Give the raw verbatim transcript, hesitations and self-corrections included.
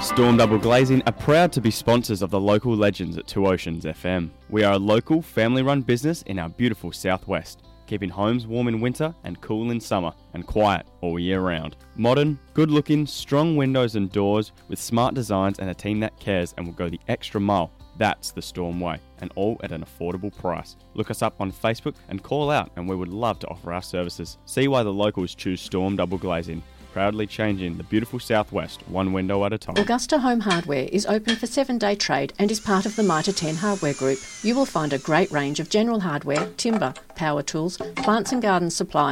Storm Double Glazing are proud to be sponsors of the local legends at Two Oceans F M. We are a local, family-run business in our beautiful southwest, keeping homes warm in winter and cool in summer, and quiet all year round. Modern, good-looking, strong windows and doors with smart designs and a team that cares and will go the extra mile. That's the Storm way, and all at an affordable price. Look us up on Facebook and call out, and we would love to offer our services. See why the locals choose Storm Double Glazing. Proudly changing the beautiful southwest one window at a time. Augusta Home Hardware is open for seven-day trade and is part of the Mitre ten Hardware Group. You will find a great range of general hardware, timber, power tools, plants and garden supplies,